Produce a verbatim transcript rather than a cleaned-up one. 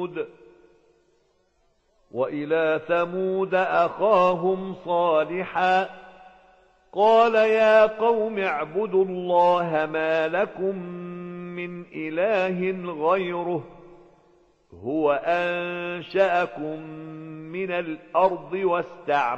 وهود وإلى ثمود أخاهم صالحا قال يا قوم اعبدوا الله ما لكم من إله غيره هو أنشأكم من الأرض واستعمركم